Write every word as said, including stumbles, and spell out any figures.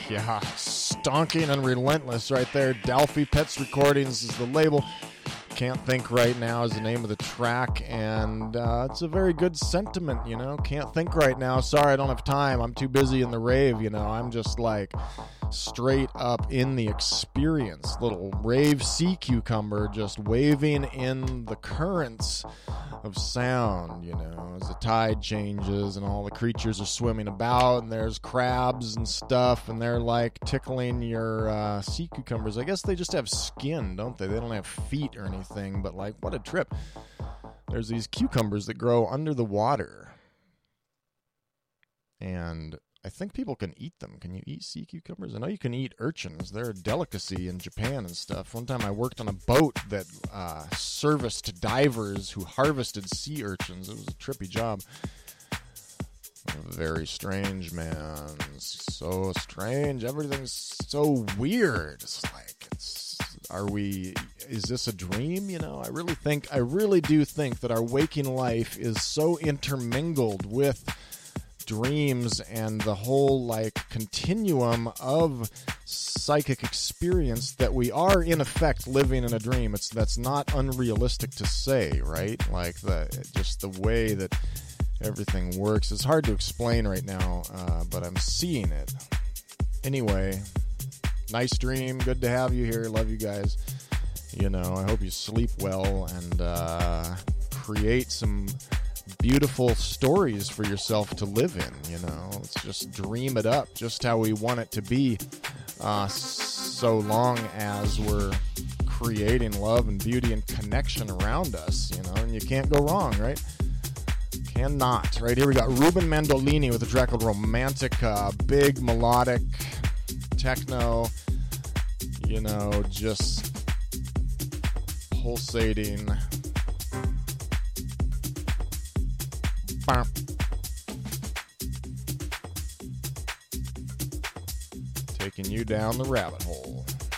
Yeah, stonking and relentless right there. Delphi Pets Recordings is the label. Can't Think Right Now is the name of the track, and uh, it's a very good sentiment, you know. Can't think right now. Sorry, I don't have time. I'm too busy in the rave, you know. I'm just like straight up in the experience. Little rave sea cucumber just waving in the currents of sound, you know, as the tide changes and all the creatures are swimming about and there's crabs and stuff and they're like tickling your uh, sea cucumbers. I guess they just have skin, don't they? They don't have feet or anything, but like, what a trip. There's these cucumbers that grow under the water. And I think people can eat them. Can you eat sea cucumbers? I know you can eat urchins. They're a delicacy in Japan and stuff. One time I worked on a boat that uh, serviced divers who harvested sea urchins. It was a trippy job. Very strange, man. So strange. Everything's so weird. It's like, it's, are we, is this a dream? You know, I really think, I really do think that our waking life is so intermingled with dreams and the whole like continuum of psychic experience that we are in effect living in a dream. It's that's not unrealistic to say, right? Like the just the way that everything works. It's hard to explain right now, uh, but I'm seeing it. Anyway, nice dream. Good to have you here. Love you guys. You know, I hope you sleep well and uh, create some beautiful stories for yourself to live in. You know, let's just dream it up just how we want it to be, uh, so long as we're creating love and beauty and connection around us, you know, and you can't go wrong, right? Cannot. Right here we got Ruben Mandolini with a track called Romantic, uh, big melodic techno, you know, just pulsating. Taking you down the rabbit hole.